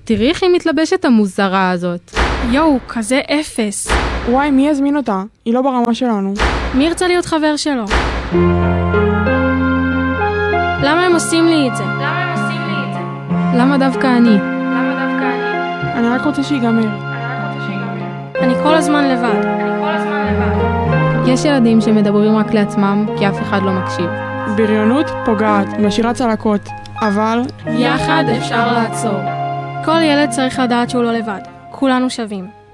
תראי איך היא מתלבשת המוזרה הזאת. יואו, כזה אפס. וואי, מי יזמין אותה? היא לא ברמה שלנו. מי ירצה להיות חבר שלו? למה הם עושים לי את זה? למה דווקא אני? אני רק רוצה שיגמר. אני כל הזמן לבד. יש ילדים שמדברים רק לעצמם כי אף אחד לא מקשיב. בריונות פוגעת, משאירה צלקות. אבל יחד אפשר לעצור. כל ילד צריך לדעת שהוא לא לבד. כולנו שווים.